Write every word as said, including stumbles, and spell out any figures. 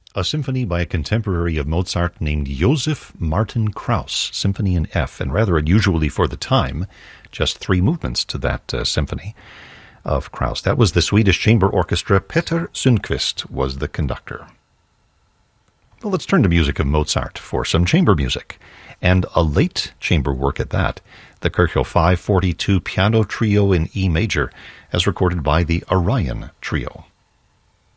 a symphony by a contemporary of Mozart named Joseph Martin Krauss, Symphony in F, and rather unusually for the time, just three movements to that uh, symphony of Krauss. That was the Swedish Chamber Orchestra. Peter Sundqvist was the conductor. Well, let's turn to music of Mozart for some chamber music, and a late chamber work at that, the Kirchhoff five forty-two Piano Trio in E major, as recorded by the Orion Trio.